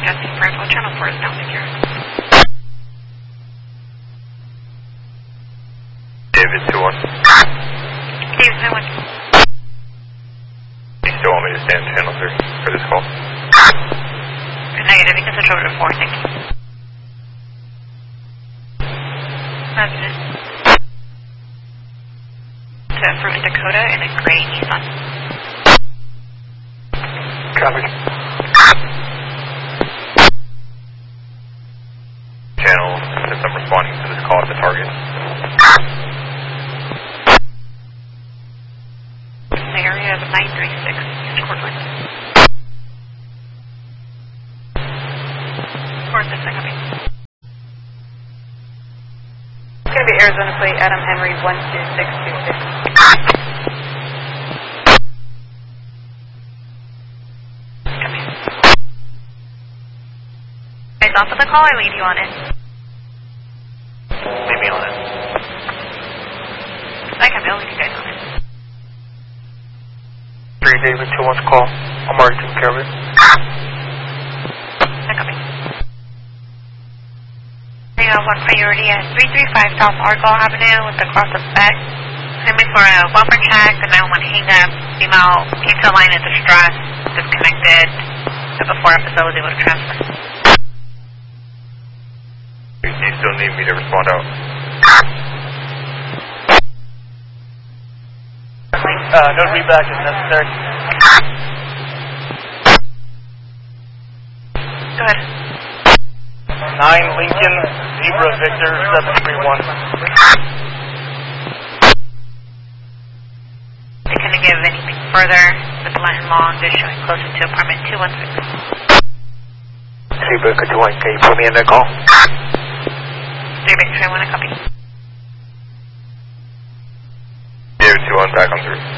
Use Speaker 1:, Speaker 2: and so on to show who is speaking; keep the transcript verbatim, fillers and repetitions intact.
Speaker 1: adjusting for info. Channel four is now secure.
Speaker 2: David two one.
Speaker 1: David two one.
Speaker 2: You still want me to stay in channel three for this call?
Speaker 1: Negative, you can switch over to four, thank you. Resident. To Fruit and Dakota in a gray Nissan.
Speaker 2: Copy. Channel system responding to this call at the target.
Speaker 1: The area of nine three six, East Courtland. Four six, I copy.
Speaker 3: It's going to be Arizona plate, Adam Henry, one two six two six.
Speaker 1: Copy. Guys, off of the call, I leave you on it.
Speaker 2: Leave me on it.
Speaker 1: I can I'll leave you guys on it.
Speaker 2: three David two one's call. I'm already taking care of it.
Speaker 1: I copy. They have one priority at three three five South Argyle Avenue with the cross of Beck. Coming for a bumper check, the nine one one hang up. Female came to a line at distress, disconnected. Before our facility would transfer.
Speaker 2: Do you still need me to respond out?
Speaker 4: Uh, no reback is necessary.
Speaker 1: Go ahead.
Speaker 4: nine Lincoln, Zebra Victor, seven three one.
Speaker 1: They couldn't give anything further with the line long, just showing closer to apartment two one six.
Speaker 2: Zebra two one, can you put me in that call?
Speaker 1: Zebra two one, a copy.
Speaker 2: David two one, back on through.